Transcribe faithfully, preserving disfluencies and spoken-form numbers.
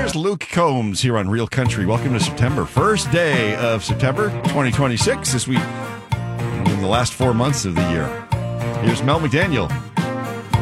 There's Luke Combs here on Real Country. Welcome to September. First day of September twenty twenty-six as we in the last four months of the year. Here's Mel McDaniel.